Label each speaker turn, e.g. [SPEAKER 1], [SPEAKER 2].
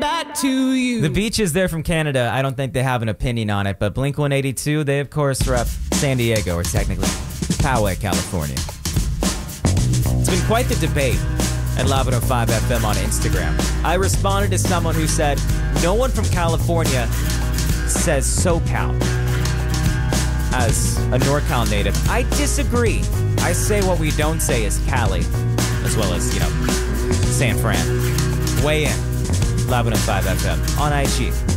[SPEAKER 1] that to you.
[SPEAKER 2] The Beaches, they're from Canada. I don't think they have an opinion on it, but Blink-182, they of course rep San Diego, or technically Poway, California. It's been quite the debate at Lab 105 FM on Instagram. I responded to someone who said, no one from California says SoCal as a NorCal native. I disagree. I say what we don't say is Cali, as well as, San Fran. Weigh in. Lab 105 FM on IG.